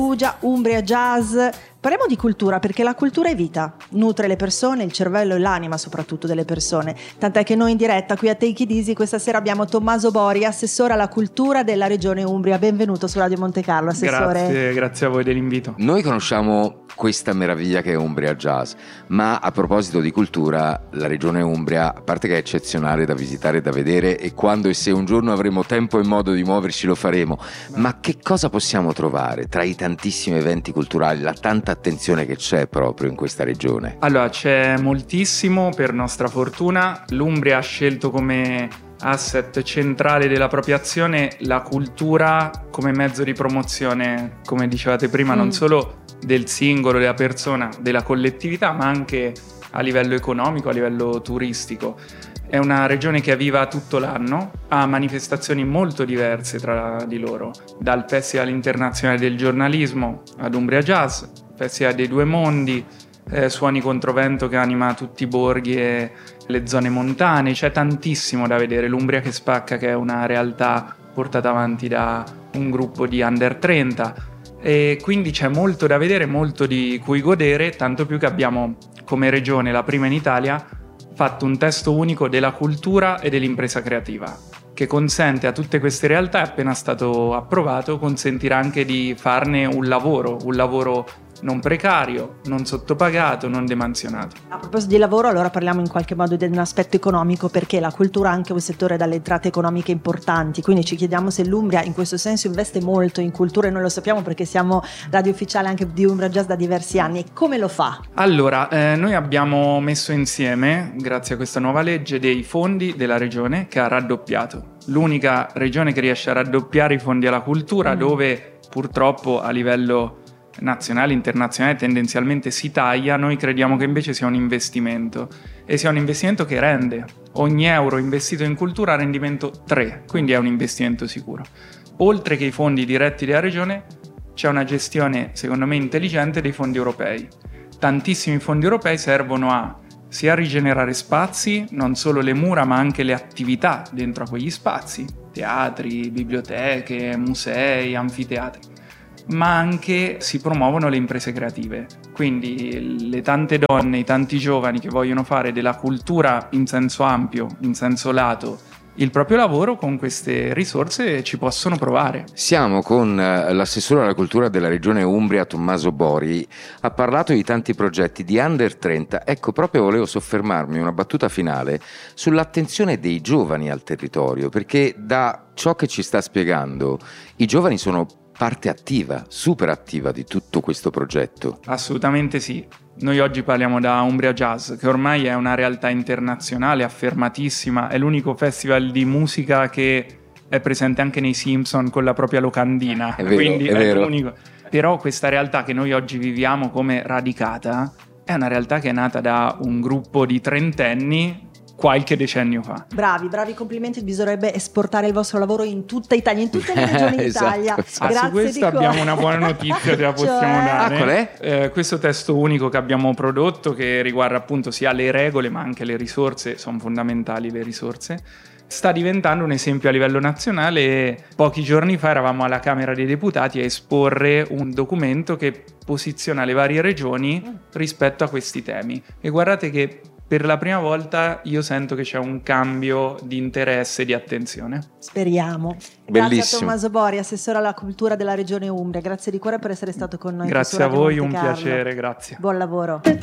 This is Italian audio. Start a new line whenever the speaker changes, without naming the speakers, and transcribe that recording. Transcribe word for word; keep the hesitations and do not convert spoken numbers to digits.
Ugia, Umbria Jazz. Parliamo di cultura, perché la cultura è vita, nutre le persone, il cervello e l'anima soprattutto delle persone. Tant'è che noi in diretta qui a Take It Easy questa sera abbiamo Tommaso Bori, assessore alla cultura della regione Umbria. Benvenuto su Radio Monte Carlo, assessore.
Grazie, grazie a voi dell'invito.
Noi conosciamo questa meraviglia che è Umbria Jazz, ma a proposito di cultura, la regione Umbria, a parte che è eccezionale da visitare e da vedere, e quando e se un giorno avremo tempo e modo di muoverci lo faremo, ma che cosa possiamo trovare tra i tantissimi eventi culturali, la tanta attenzione che c'è proprio in questa regione?
Allora, c'è moltissimo, per nostra fortuna. L'Umbria ha scelto come asset centrale della propria azione la cultura come mezzo di promozione, come dicevate prima, mm. non solo del singolo, della persona, della collettività, ma anche a livello economico, a livello turistico. È una regione che è viva tutto l'anno, ha manifestazioni molto diverse tra di loro, dal Festival Internazionale del Giornalismo ad Umbria Jazz, Festival dei Due Mondi, eh, Suoni Controvento che anima tutti i borghi e le zone montane. C'è tantissimo da vedere. L'Umbria che spacca, che è una realtà portata avanti da un gruppo di under trenta, e quindi c'è molto da vedere, molto di cui godere, tanto più che abbiamo come regione, la prima in Italia, fatto un testo unico della cultura e dell'impresa creativa, che consente a tutte queste realtà, è appena stato approvato, consentirà anche di farne un lavoro, un lavoro non precario, non sottopagato, non demansionato.
A proposito di lavoro, allora parliamo in qualche modo di un aspetto economico, perché la cultura è anche un settore dalle entrate economiche importanti, quindi ci chiediamo se l'Umbria in questo senso investe molto in cultura, e noi lo sappiamo perché siamo radio ufficiale anche di Umbria Jazz da diversi anni. E come lo fa?
Allora, eh, noi abbiamo messo insieme, grazie a questa nuova legge, dei fondi della regione che ha raddoppiato. L'unica regione che riesce a raddoppiare i fondi alla cultura, mm. dove purtroppo a livello nazionale, internazionale tendenzialmente si taglia. Noi crediamo che invece sia un investimento, e sia un investimento che rende. Ogni euro investito in cultura ha rendimento tre, quindi è un investimento sicuro. Oltre che i fondi diretti della regione, c'è una gestione secondo me intelligente dei fondi europei. Tantissimi fondi europei servono a sia rigenerare spazi, non solo le mura ma anche le attività dentro a quegli spazi, teatri, biblioteche, musei, anfiteatri, ma anche si promuovono le imprese creative. Quindi le tante donne, i tanti giovani che vogliono fare della cultura in senso ampio, in senso lato, il proprio lavoro, con queste risorse ci possono provare.
Siamo con l'assessore alla cultura della regione Umbria, Tommaso Bori. Ha parlato di tanti progetti di under trenta. Ecco, proprio volevo soffermarmi, una battuta finale, sull'attenzione dei giovani al territorio, perché da ciò che ci sta spiegando i giovani sono parte attiva, super attiva di tutto questo progetto.
Assolutamente sì. Noi oggi parliamo da Umbria Jazz, che ormai è una realtà internazionale affermatissima, è l'unico festival di musica che è presente anche nei Simpson con la propria locandina.
È vero,
quindi
è,
è
vero.
l'unico. Però questa realtà che noi oggi viviamo come radicata è una realtà che è nata da un gruppo di trentenni qualche decennio fa.
Bravi, bravi, complimenti. Bisognerebbe esportare il vostro lavoro in tutta Italia, in tutte le regioni d'Italia.
Esatto.
Ah,
Grazie
su questo
di
abbiamo
cuore.
una buona notizia, te la possiamo
Cioè?
dare.
Ah, qual è?
Eh, questo testo unico che abbiamo prodotto, che riguarda appunto sia le regole ma anche le risorse, sono fondamentali le risorse, sta diventando un esempio a livello nazionale, e pochi giorni fa eravamo alla Camera dei Deputati a esporre un documento che posiziona le varie regioni rispetto a questi temi. E guardate che per la prima volta io sento che c'è un cambio di interesse e di attenzione.
Speriamo.
Bellissimo.
Grazie a Tommaso Bori, assessore alla cultura della regione Umbria. Grazie di cuore per essere stato con noi.
Grazie a voi, un piacere, grazie.
Buon lavoro.